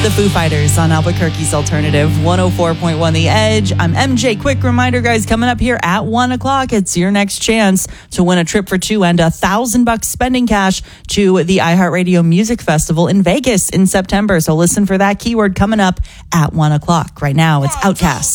The Foo Fighters on Albuquerque's Alternative 104.1 The Edge. I'm MJ. Quick reminder, guys, coming up here at 1 o'clock, it's your next chance to win a trip for two and $1,000 spending cash to the iHeartRadio Music Festival in Vegas in September. So listen for that keyword coming up at 1 o'clock. Right now, it's Outkast.